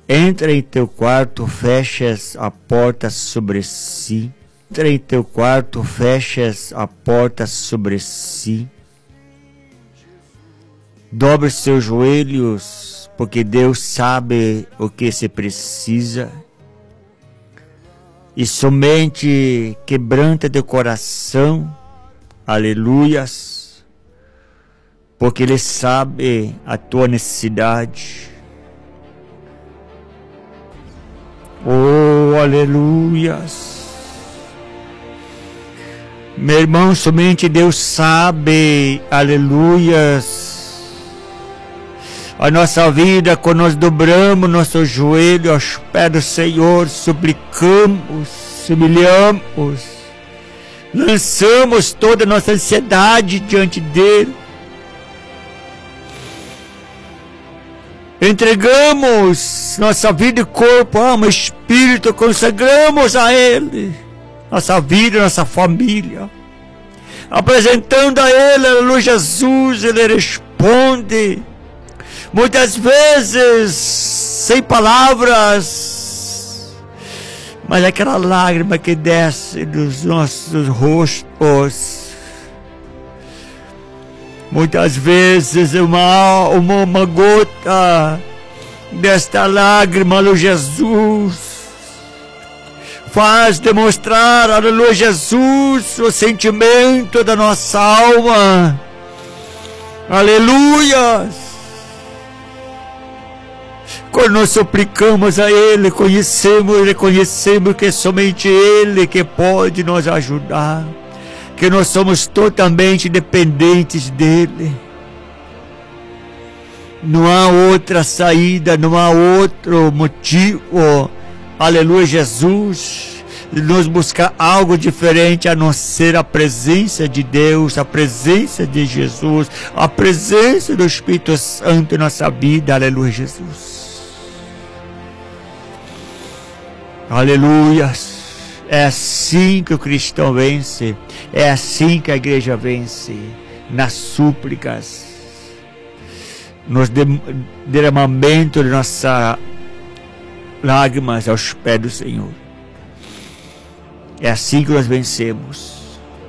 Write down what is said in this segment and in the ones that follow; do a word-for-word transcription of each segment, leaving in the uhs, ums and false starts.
Entra em teu quarto, fechas a porta sobre si. Entra em teu quarto, fechas a porta sobre si. Dobre seus joelhos, porque Deus sabe o que se precisa. E somente quebranta teu coração, aleluias, porque Ele sabe a tua necessidade. Oh, aleluias. Meu irmão, somente Deus sabe, aleluias, a nossa vida, quando nós dobramos nosso joelho aos pés do Senhor, suplicamos, se humilhamos, lançamos toda a nossa ansiedade diante dEle, entregamos nossa vida e corpo, alma, espírito, consagramos a Ele nossa vida, nossa família, apresentando a Ele, aleluia, Jesus. Ele responde, muitas vezes sem palavras, mas aquela lágrima que desce dos nossos rostos, muitas vezes uma, uma, uma gota desta lágrima, aleluia, Jesus, faz demonstrar, aleluia, Jesus, o sentimento da nossa alma, aleluia. Quando nós suplicamos a Ele, conhecemos, reconhecemos que somente Ele que pode nos ajudar, que nós somos totalmente dependentes dEle. Não há outra saída, não há outro motivo, aleluia, Jesus, de nos buscar algo diferente a não ser a presença de Deus, a presença de Jesus, a presença do Espírito Santo em nossa vida, aleluia, Jesus. Aleluia. É assim que o cristão vence, é assim que a igreja vence, nas súplicas, nos derramamento de nossas lágrimas aos pés do Senhor. É assim que nós vencemos,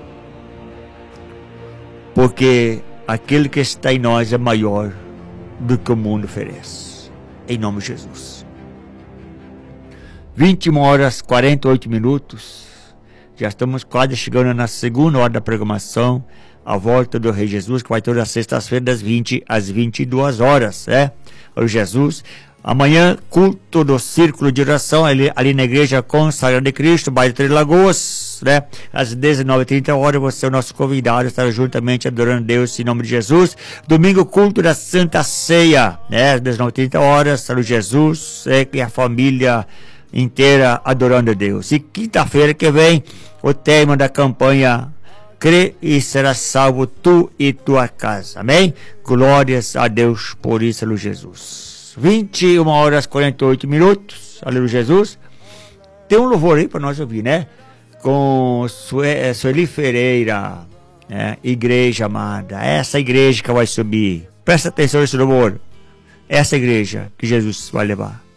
porque aquele que está em nós é maior do que o mundo oferece. Em nome de Jesus. vinte e uma horas e quarenta e oito minutos. Já estamos quase chegando na segunda hora da programação, a volta do Rei Jesus, que vai todas as sextas-feiras das vinte às vinte e duas horas, é? O Jesus. Amanhã, culto do Círculo de Oração, ali, ali na Igreja Consagrada de Cristo, bairro Três Lagoas, né? Às dezenove e trinta horas, você é o nosso convidado, estará juntamente adorando Deus em nome de Jesus. Domingo, culto da Santa Ceia, né? Às dezenove e trinta horas, estará Jesus, é, e a família inteira adorando a Deus. E quinta-feira que vem, o tema da campanha Crê e será salvo tu e tua casa. Amém? Glórias a Deus por isso, aleluia, Jesus. vinte e uma horas e quarenta e oito minutos, aleluia, Jesus. Tem um louvor aí para nós ouvir, né? Com Sue, Sueli Ferreira, né? Igreja amada. Essa igreja que vai subir. Presta atenção nesse louvor. Essa igreja que Jesus vai levar.